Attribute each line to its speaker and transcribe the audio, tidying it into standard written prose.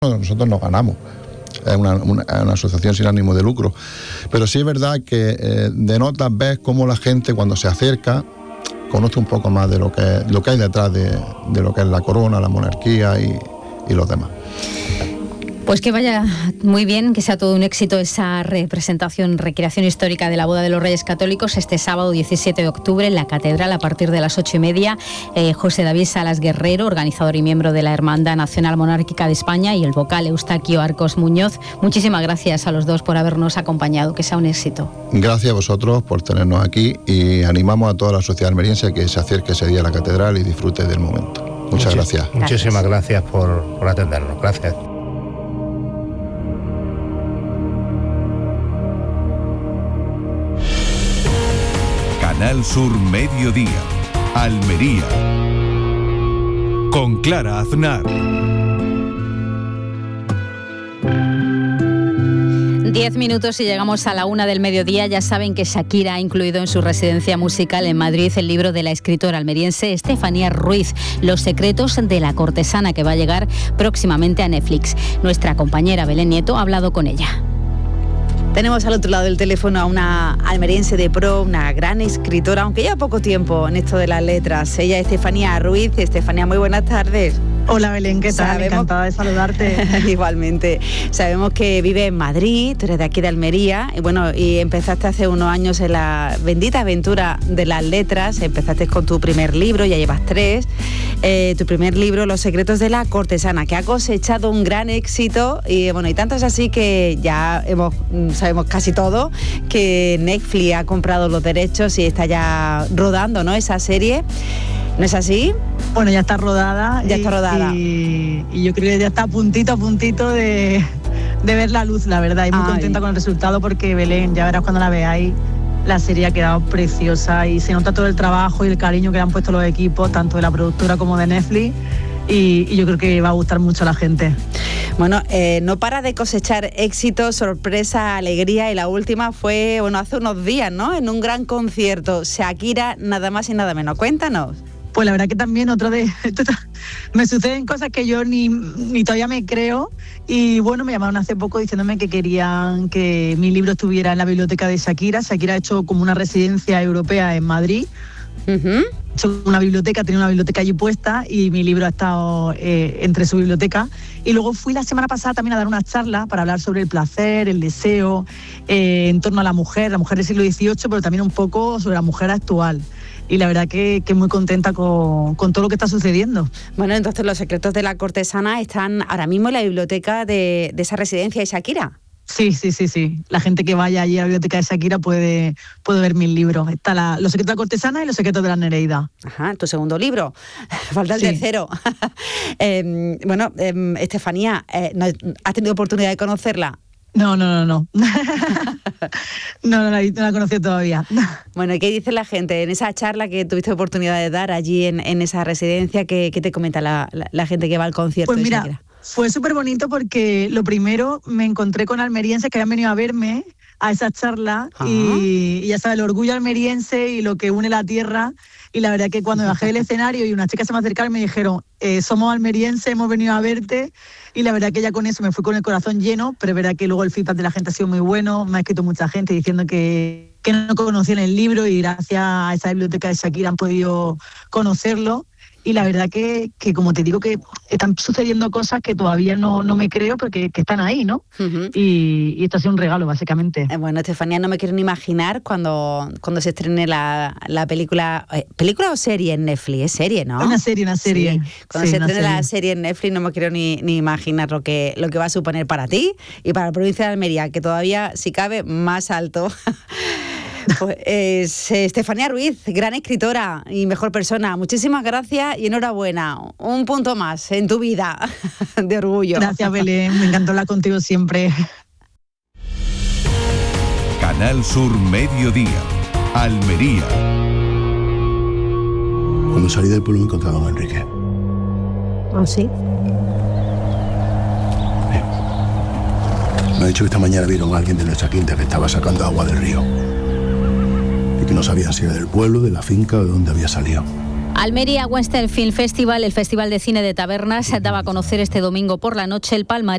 Speaker 1: nosotros no ganamos. Es una asociación sin ánimo de lucro. Pero sí es verdad que denotas, ves cómo la gente cuando se acerca conoce un poco más de lo que hay detrás de lo que es la corona, la monarquía y los demás.
Speaker 2: Pues que vaya muy bien, que sea todo un éxito esa representación, recreación histórica de la boda de los Reyes Católicos este sábado 17 de octubre en la Catedral a partir de las 8:30. José David Salas Guerrero, organizador y miembro de la Hermandad Nacional Monárquica de España, y el vocal Eustaquio Arcos Muñoz. Muchísimas gracias a los dos por habernos acompañado, que sea un éxito. Gracias a vosotros por tenernos aquí y animamos a toda la sociedad almeriense a que se acerque ese día a la Catedral y disfrute del momento. Muchas gracias.
Speaker 3: Muchísimas gracias por atendernos. Gracias.
Speaker 4: Canal Sur Mediodía, Almería, con Clara Aznar.
Speaker 2: 10 minutos y llegamos a la 1 del mediodía. Ya saben que Shakira ha incluido en su residencia musical en Madrid el libro de la escritora almeriense Estefanía Ruiz, Los secretos de la cortesana, que va a llegar próximamente a Netflix. Nuestra compañera Belén Nieto ha hablado con ella.
Speaker 5: Tenemos al otro lado del teléfono a una almeriense de pro, una gran escritora, aunque lleva poco tiempo en esto de las letras. Ella es Estefanía Ruiz. Estefanía, muy buenas tardes.
Speaker 6: Hola Belén, ¿qué tal? Encantada de saludarte.
Speaker 5: Igualmente. Sabemos que vives en Madrid, tú eres de aquí de Almería, y bueno, y empezaste hace unos años en la bendita aventura de las letras. Empezaste con tu primer libro, ya llevas 3. Tu primer libro, Los secretos de la cortesana, que ha cosechado un gran éxito, y bueno, y tanto es así que ya sabemos casi todo, que Netflix ha comprado los derechos y está ya rodando, ¿no?, esa serie. ¿No es así?
Speaker 6: Bueno, ya está rodada.
Speaker 5: Ya está rodada.
Speaker 6: Y yo creo que ya está a puntito de ver la luz, la verdad. Y muy contenta con el resultado porque, Belén, ya verás cuando la veáis, la serie ha quedado preciosa y se nota todo el trabajo y el cariño que le han puesto los equipos, tanto de la productora como de Netflix. Y yo creo que va a gustar mucho a la gente.
Speaker 5: Bueno, no para de cosechar éxito, sorpresa, alegría, y la última fue, bueno, hace unos días, ¿no?, en un gran concierto. Shakira, nada más y nada menos. Cuéntanos.
Speaker 6: Pues la verdad que también me suceden cosas que yo ni todavía me creo, y bueno, me llamaron hace poco diciéndome que querían que mi libro estuviera en la biblioteca de Shakira. Shakira ha hecho como una residencia europea en Madrid.
Speaker 5: Uh-huh.
Speaker 6: Tenía una biblioteca allí puesta y mi libro ha estado entre su biblioteca. Y luego fui la semana pasada también a dar una charla para hablar sobre el placer, el deseo, en torno a la mujer del siglo XVIII, pero también un poco sobre la mujer actual. Y la verdad que muy contenta con todo lo que está sucediendo.
Speaker 5: Bueno, entonces Los secretos de la cortesana están ahora mismo en la biblioteca de esa residencia de Shakira.
Speaker 6: Sí. La gente que vaya allí a la biblioteca de Shakira puede ver mis libros. Está Los secretos de la cortesana y Los secretos de la Nereida.
Speaker 5: Ajá, tu segundo libro. Falta el tercero. Estefanía, ¿has tenido oportunidad de conocerla?
Speaker 6: No. No la conocí todavía.
Speaker 5: Bueno, ¿y qué dice la gente en esa charla que tuviste oportunidad de dar allí en esa residencia? ¿Qué te comenta la gente que va al concierto de Shakira?
Speaker 6: Mira, fue súper bonito porque lo primero me encontré con almerienses que habían venido a verme a esa charla. Y ya sabes, el orgullo almeriense y lo que une la tierra. Y la verdad que cuando bajé del escenario y unas chicas se me acercaron y me dijeron, somos almerienses, hemos venido a verte. Y la verdad que ya con eso me fui con el corazón lleno, pero es verdad que luego el feedback de la gente ha sido muy bueno. Me ha escrito mucha gente diciendo que no conocían el libro y gracias a esa biblioteca de Shakira han podido conocerlo. Y la verdad que como te digo, que están sucediendo cosas que todavía no me creo, porque que están ahí, ¿no?
Speaker 5: Uh-huh.
Speaker 6: Y esto ha sido un regalo, básicamente.
Speaker 5: Bueno, Estefanía, no me quiero ni imaginar cuando se estrene la película. ¿Película o serie en Netflix? Es serie, ¿no?
Speaker 6: Una serie.
Speaker 5: Sí. Cuando se estrene la serie en Netflix, no me quiero ni imaginar lo que va a suponer para ti y para la provincia de Almería, que todavía, si cabe, más alto. Pues Estefanía Ruiz, gran escritora y mejor persona. Muchísimas gracias y enhorabuena. Un punto más en tu vida de orgullo.
Speaker 6: Gracias, Belén. Me encantó hablar contigo siempre.
Speaker 4: Canal Sur Mediodía, Almería.
Speaker 7: Cuando salí del pueblo me encontraba con Enrique.
Speaker 2: ¿Oh, sí?
Speaker 7: Me ha dicho que esta mañana vieron a alguien de nuestra quinta que estaba sacando agua del río. Y que no sabían si era del pueblo, de la finca o de dónde había salido.
Speaker 2: Almería Western Film Festival, el Festival de Cine de Tabernas, daba a conocer este domingo por la noche el palmarés